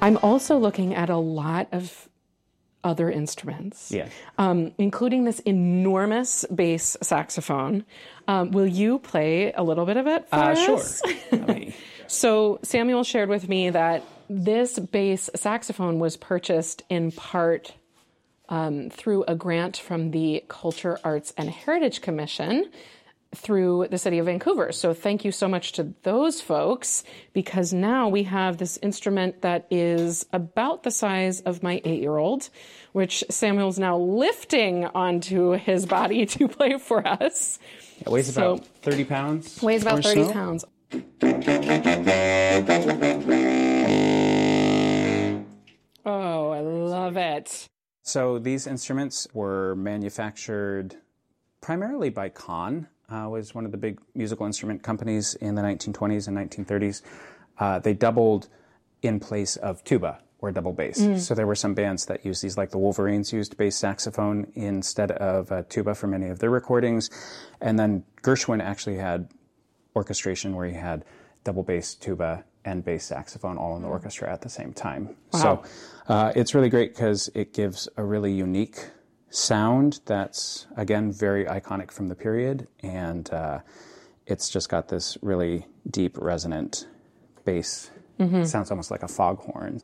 I'm also looking at a lot of other instruments, yeah. Including this enormous bass saxophone. Will you play a little bit of it for us? Sure. So Samuel shared with me that this bass saxophone was purchased in part through a grant from the Culture, Arts, and Heritage Commission through the city of Vancouver. So thank you so much to those folks, because now we have this instrument that is about the size of my 8-year-old, which Samuel's now lifting onto his body to play for us. It weighs about 30 pounds. Weighs about 30 pounds. Oh, I love it. So these instruments were manufactured primarily by Kahn, was one of the big musical instrument companies in the 1920s and 1930s. They doubled in place of tuba or double bass. So there were some bands that used these, like the Wolverines used bass saxophone instead of tuba for many of their recordings. And then Gershwin actually had orchestration where he had double bass, tuba, and bass saxophone all in the orchestra at the same time. Wow. So it's really great because it gives a really unique sound that's, again, very iconic from the period, and it's just got this really deep, resonant bass. It sounds almost like a foghorn.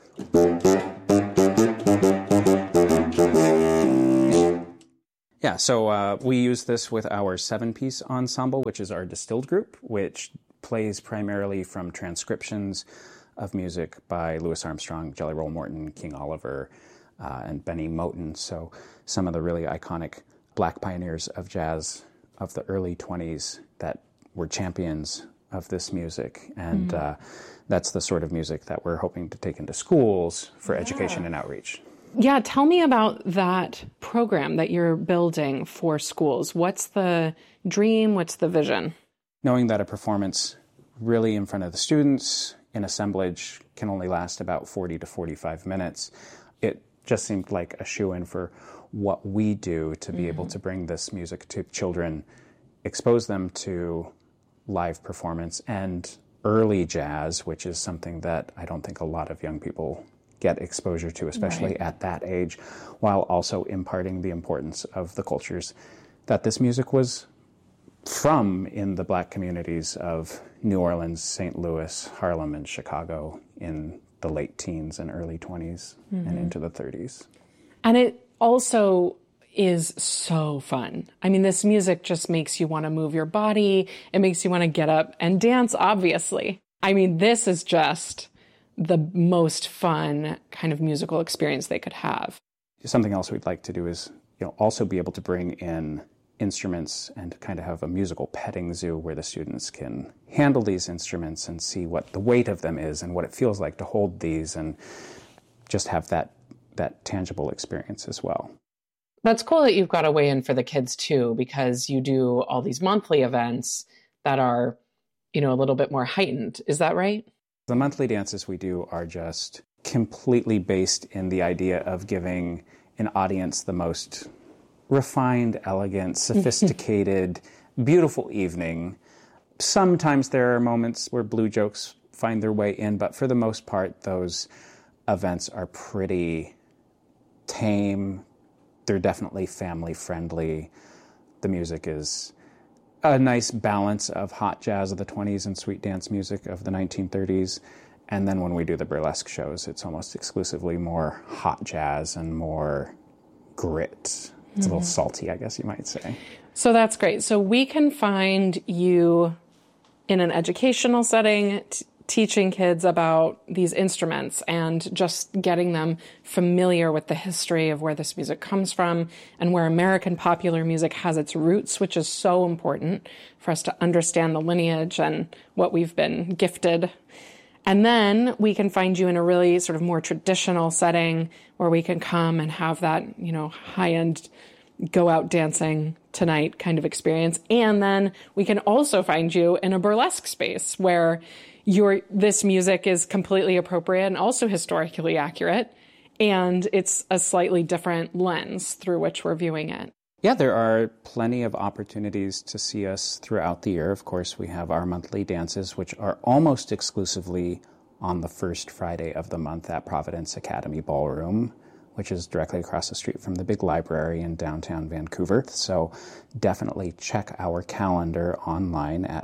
Yeah, so we use this with our 7-piece ensemble, which is our distilled group, which plays primarily from transcriptions of music by Louis Armstrong, Jelly Roll Morton, King Oliver, and Benny Moten. So some of the really iconic black pioneers of jazz of the early 20s that were champions of this music. And that's the sort of music that we're hoping to take into schools for education and outreach. Yeah, tell me about that program that you're building for schools. What's the dream? What's the vision? Knowing that a performance really in front of the students in assemblage can only last about 40 to 45 minutes, it just seemed like a shoe-in for what we do to be able to bring this music to children, expose them to live performance and early jazz, which is something that I don't think a lot of young people get exposure to, especially at that age, while also imparting the importance of the cultures that this music was from in the black communities of New Orleans, St. Louis, Harlem, and Chicago in the late teens and early 20s and into the 30s. And it also is so fun. I mean, this music just makes you want to move your body. It makes you want to get up and dance, obviously. I mean, this is just the most fun kind of musical experience they could have. Something else we'd like to do is, also be able to bring in instruments and kind of have a musical petting zoo where the students can handle these instruments and see what the weight of them is and what it feels like to hold these, and just have that tangible experience as well. That's cool that you've got a way in for the kids too, because you do all these monthly events that are, a little bit more heightened. Is that right? The monthly dances we do are just completely based in the idea of giving an audience the most refined, elegant, sophisticated, beautiful evening. Sometimes there are moments where blue jokes find their way in, but for the most part, those events are pretty tame. They're definitely family-friendly. The music is a nice balance of hot jazz of the 20s and sweet dance music of the 1930s. And then when we do the burlesque shows, it's almost exclusively more hot jazz and more grit. It's a little salty, I guess you might say. So that's great. So we can find you in an educational setting, teaching kids about these instruments and just getting them familiar with the history of where this music comes from and where American popular music has its roots, which is so important for us to understand the lineage and what we've been gifted. And then we can find you in a really sort of more traditional setting where we can come and have that, high-end go out dancing tonight kind of experience. And then we can also find you in a burlesque space where this music is completely appropriate and also historically accurate. And it's a slightly different lens through which we're viewing it. Yeah, there are plenty of opportunities to see us throughout the year. Of course, we have our monthly dances, which are almost exclusively on the first Friday of the month at Providence Academy Ballroom, which is directly across the street from the big library in downtown Vancouver. So definitely check our calendar online at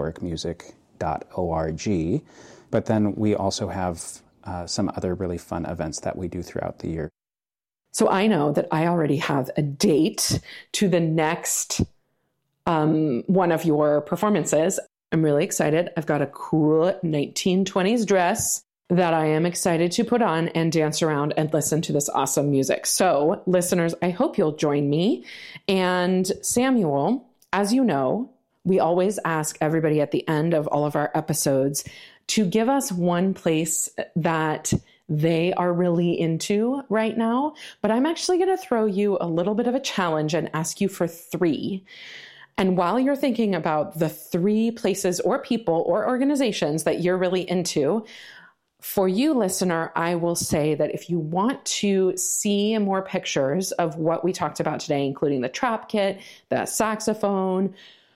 historicmusic.org. But then we also have some other really fun events that we do throughout the year. So I know that I already have a date to the next one of your performances. I'm really excited. I've got a cool 1920s dress that I am excited to put on and dance around and listen to this awesome music. So listeners, I hope you'll join me. And Samuel, as you know, we always ask everybody at the end of all of our episodes to give us one place that they are really into right now. But I'm actually going to throw you a little bit of a challenge and ask you for 3. And while you're thinking about the 3 places or people or organizations that you're really into, for you, listener, I will say that if you want to see more pictures of what we talked about today, including the trap kit, the saxophone,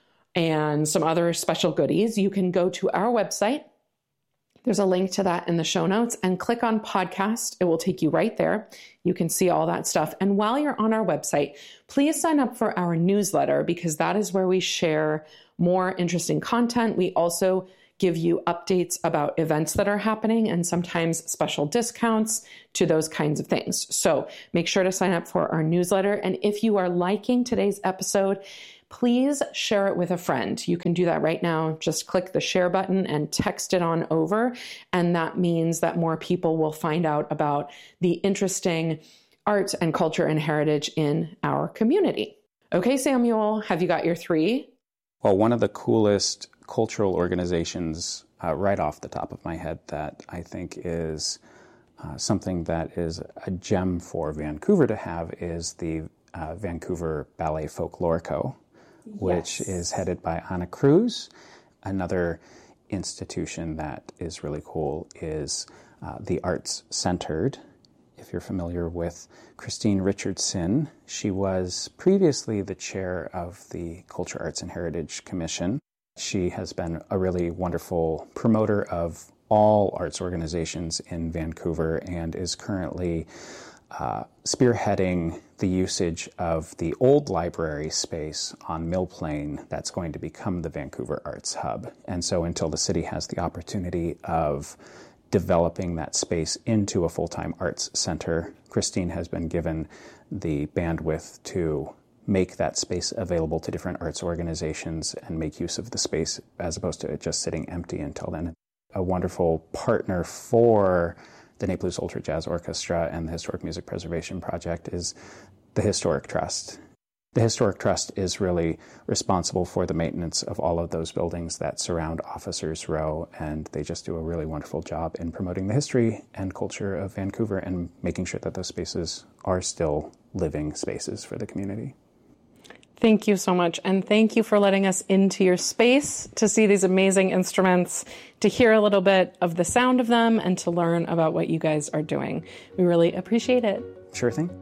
and some other special goodies, you can go to our website. There's a link to that in the show notes, and click on podcast. It will take you right there. You can see all that stuff. And while you're on our website, please sign up for our newsletter, because that is where we share more interesting content. We also give you updates about events that are happening and sometimes special discounts to those kinds of things. So make sure to sign up for our newsletter. And if you are liking today's episode, please share it with a friend. You can do that right now. Just click the share button and text it on over. And that means that more people will find out about the interesting art and culture and heritage in our community. Okay, Samuel, have you got your 3? Well, one of the coolest cultural organizations right off the top of my head that I think is something that is a gem for Vancouver to have is the Vancouver Ballet Folklore Co., which is headed by Anna Cruz. Another institution that is really cool is the Arts Centered. If you're familiar with Christine Richardson, she was previously the chair of the Culture, Arts, and Heritage Commission. She has been a really wonderful promoter of all arts organizations in Vancouver and is currently spearheading the usage of the old library space on Mill Plain that's going to become the Vancouver Arts Hub. And so until the city has the opportunity of developing that space into a full-time arts center, Christine has been given the bandwidth to make that space available to different arts organizations and make use of the space as opposed to it just sitting empty until then. A wonderful partner for the Ne Plus Ultra Jazz Orchestra and the Historic Music Preservation Project is the Historic Trust. The Historic Trust is really responsible for the maintenance of all of those buildings that surround Officers Row, and they just do a really wonderful job in promoting the history and culture of Vancouver and making sure that those spaces are still living spaces for the community. Thank you so much. And thank you for letting us into your space to see these amazing instruments, to hear a little bit of the sound of them, and to learn about what you guys are doing. We really appreciate it. Sure thing.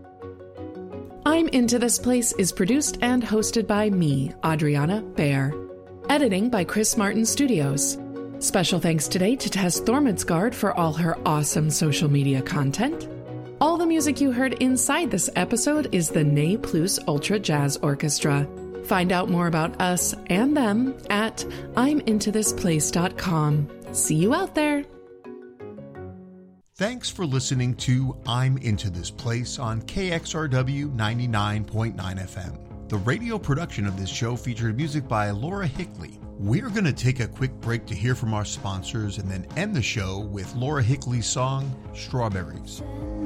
I'm Into This Place is produced and hosted by me, Adriana Baer. Editing by Chris Martin Studios. Special thanks today to Tess Thormadsgaard for all her awesome social media content. All the music you heard inside this episode is the Ne Plus Ultra Jazz Orchestra. Find out more about us and them at I'mIntoThisPlace.com. See you out there. Thanks for listening to I'm Into This Place on KXRW 99.9 FM. The radio production of this show featured music by Laura Hickley. We're going to take a quick break to hear from our sponsors and then end the show with Laura Hickley's song, Strawberries.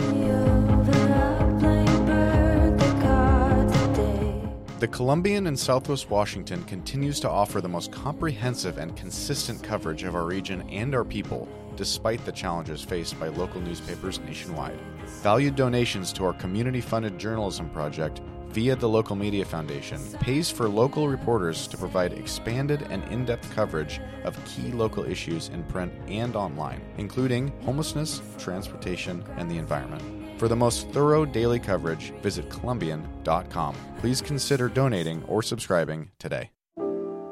The Columbian in Southwest Washington continues to offer the most comprehensive and consistent coverage of our region and our people, despite the challenges faced by local newspapers nationwide. Valued donations to our community-funded journalism project via the Local Media Foundation pays for local reporters to provide expanded and in-depth coverage of key local issues in print and online, including homelessness, transportation, and the environment. For the most thorough daily coverage, visit Columbian.com. Please consider donating or subscribing today.